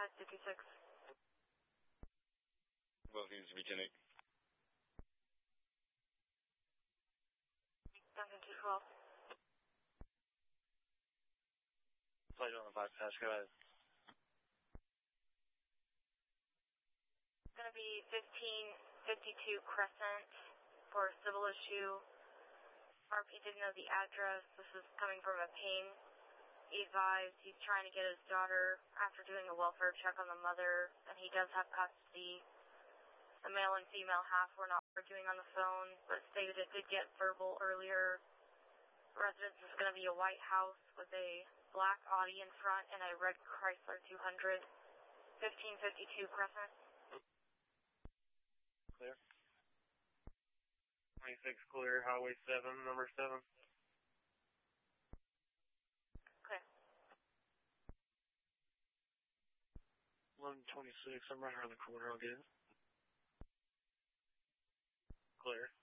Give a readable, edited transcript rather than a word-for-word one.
556. Both needs to be 10-8. Duncan 212. Flight on the bypass, go ahead. It's going to be 1552 Crescent for a civil issue. RP didn't know the address. This is coming from a Payne. He advised he's trying to get his daughter after doing a welfare check on the mother, and he does have custody. The male and female half were not arguing on the phone, but stated it did get verbal earlier. Residence is going to be a white house with a black Audi in front and a red Chrysler 200. 1552 Crescent. Clear. 26 clear, Highway 7, number 7. Clear. 1126, I'm right around the corner, I'll get it. Clear.